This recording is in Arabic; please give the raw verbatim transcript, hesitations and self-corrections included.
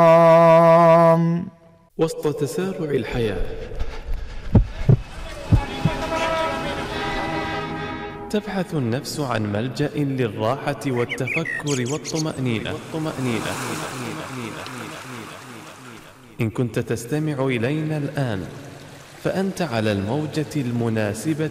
وسط تسارع الحياة تبحث النفس عن ملجأ للراحة والتفكر والطمأنينة والطمأنينة. إن كنت تستمع إلينا الآن فأنت على الموجة المناسبة